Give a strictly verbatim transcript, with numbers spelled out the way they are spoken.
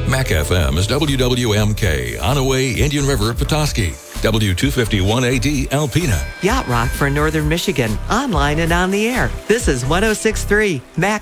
Mac F M is W W M K, Onaway, Indian River, Petoskey. W two fifty-one A D, Alpena. Yacht Rock for Northern Michigan, online and on the air. This is one oh six point three Mac